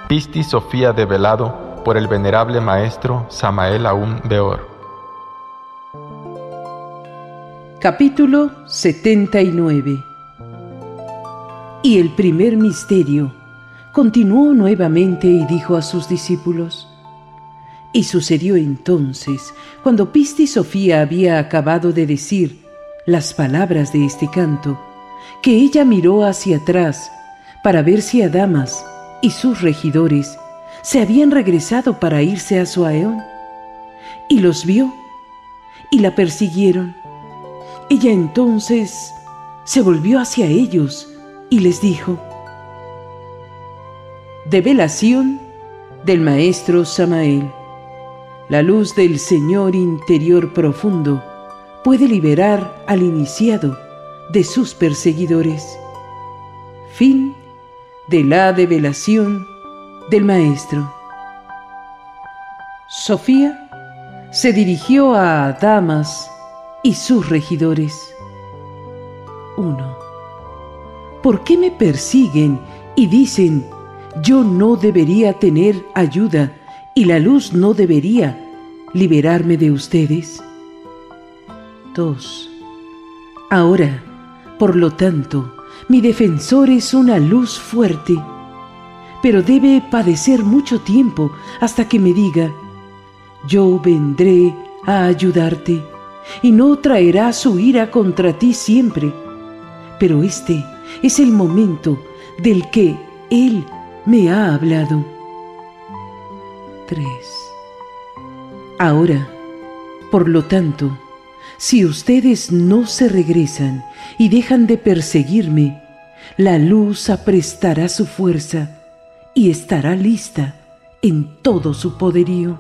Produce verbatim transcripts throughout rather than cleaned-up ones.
Pistis Sofía develado por el venerable maestro Samael Aún Weor. Capítulo setenta y nueve. Y el primer misterio continuó nuevamente y dijo a sus discípulos: Y sucedió entonces, cuando Pistis Sofía había acabado de decir las palabras de este canto, que ella miró hacia atrás para ver si Adamas y sus regidores se habían regresado para irse a Zoaeón, y los vio, y la persiguieron. Ella entonces se volvió hacia ellos y les dijo: Develación del maestro Samael. La luz del Señor interior profundo puede liberar al iniciado de sus perseguidores. Fin de la develación del maestro. Sofía se dirigió a Adamas y sus regidores. uno. ¿Por qué me persiguen y dicen: yo no debería tener ayuda y la luz no debería liberarme de ustedes? dos. Ahora, por lo tanto, mi defensor es una luz fuerte, pero debe padecer mucho tiempo hasta que me diga: yo vendré a ayudarte, y no traerá su ira contra ti siempre, pero este es el momento del que Él me ha hablado. tres. Ahora, por lo tanto, si ustedes no se regresan y dejan de perseguirme, la luz aprestará su fuerza y estará lista en todo su poderío.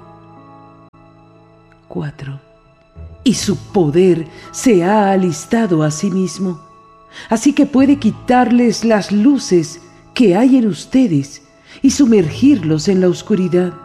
cuatro. Y su poder se ha alistado a sí mismo, así que puede quitarles las luces que hay en ustedes y sumergirlos en la oscuridad.